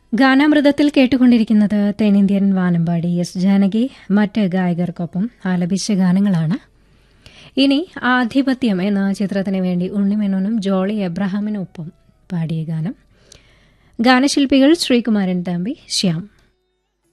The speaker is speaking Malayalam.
ഗാനാമൃതത്തിൽ കേട്ടുകൊണ്ടിരിക്കുന്നത് തെന്നിന്ത്യൻ വാനമ്പാടി എസ് ജാനകി മറ്റ് ഗായകർക്കൊപ്പം ആലപിച്ച ഗാനങ്ങളാണ്. ഇനി ആധിപത്യം എന്ന ചിത്രത്തിന് വേണ്ടി ഉണ്ണിമേനോനും ജോളി എബ്രഹാമിനൊപ്പം പാടിയ ഗാനം. ഗാനശില്പികൾ ശ്രീകുമാരൻ തമ്പി, ശ്യാം.